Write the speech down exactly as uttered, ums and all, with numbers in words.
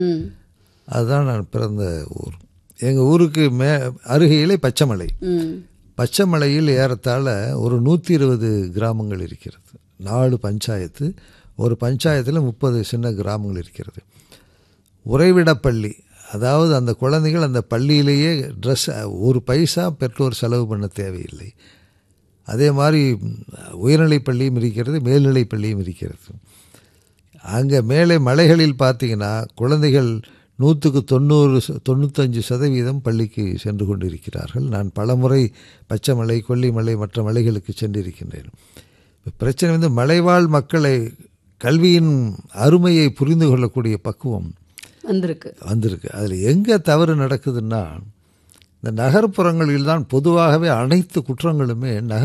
ம். அதுதான் நான் பிறந்த ஊர். எங்கள் ஊருக்கு மே அருகையிலே பச்சைமலை. ம். பச்சைமலையில் ஏறத்தாழ ஒரு நூற்றி இருபது கிராமங்கள் இருக்கிறது. நாலு பஞ்சாயத்து, ஒரு பஞ்சாயத்தில் முப்பது சின்ன கிராமங்கள் இருக்கிறது. உறைவிடப்பள்ளி, அதாவது அந்த குழந்தைகள் அந்த பள்ளியிலேயே ட்ரெஸ் ஒரு பைசா பெற்றோர் செலவு பண்ண தேவையில்லை. அதே மாதிரி உயர்நிலைப் பள்ளியும் இருக்கிறது, மேல்நிலைப் பள்ளியும் இருக்கிறது. அங்கே மேலே மலைகளில் பார்த்தீங்கன்னா குழந்தைகள் நூற்றுக்கு தொண்ணூறு தொண்ணூத்தஞ்சு சதவீதம் பள்ளிக்கு சென்று கொண்டிருக்கிறார்கள். நான் பலமுறை பச்சைமலை, கொல்லிமலை, மற்ற மலைகளுக்கு சென்றிருக்கின்றேன். பிரச்சனை வந்து மலைவாழ் மக்களை கல்வியின் அருமையை புரிந்து கொள்ளக்கூடிய பக்குவம் வந்திருக்கு வந்திருக்கு. அதில் எங்கே தவறு நடக்குதுன்னா, இந்த நகர்ப்புறங்களில் தான் பொதுவாகவே அனைத்து குற்றங்களுமே நகர்